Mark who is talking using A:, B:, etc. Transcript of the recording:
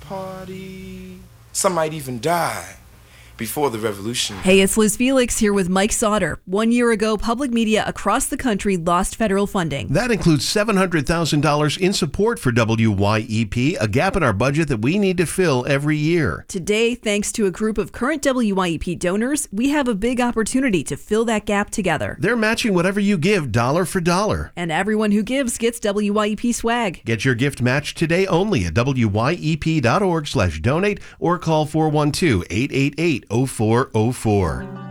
A: party. Some might even die before the revolution.
B: Hey, it's Liz Felix here with Mike Sauter. 1 year ago, public media across the country lost federal funding.
C: That includes $700,000 in support for WYEP, a gap in our budget that we need to fill every year.
B: Today, thanks to a group of current WYEP donors, we have a big opportunity to fill that gap together.
C: They're matching whatever you give dollar for dollar.
B: And everyone who gives gets WYEP swag.
C: Get your gift matched today only at wyep.org/donate or call 412-888-0404.